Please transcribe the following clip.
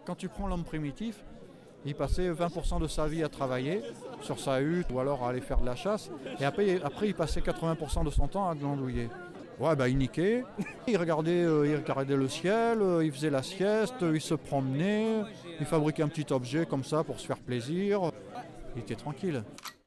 Quand tu prends l'homme primitif, il passait 20% de sa vie à travailler sur sa hutte ou alors à aller faire de la chasse. Et après il passait 80% de son temps à glandouiller. Ouais, il niquait, il regardait le ciel, il faisait la sieste, il se promenait, il fabriquait un petit objet comme ça pour se faire plaisir. Il était tranquille.